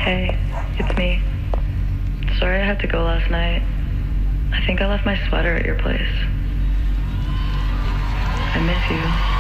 Hey, it's me. Sorry I had to go last night. I think I left my sweater at your place. I miss you.